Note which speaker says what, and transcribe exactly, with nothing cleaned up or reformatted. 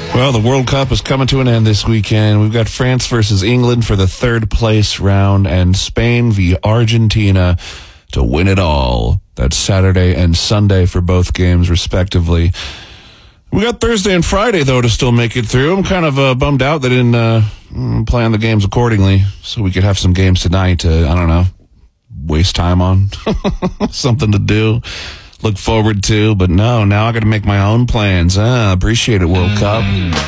Speaker 1: Well, the World Cup is coming to an end this weekend. We've got France versus England for the third place round and Spain v. Argentina to win it all. That's Saturday and Sunday for both games, respectively. We got Thursday and Friday, though, to still make it through. I'm kind of uh, bummed out they didn't uh, plan the games accordingly so we could have some games tonight to, I don't know, waste time on. Something to do. Look forward to, but no, now I got to make my own plans. Ah, appreciate it, World Cup.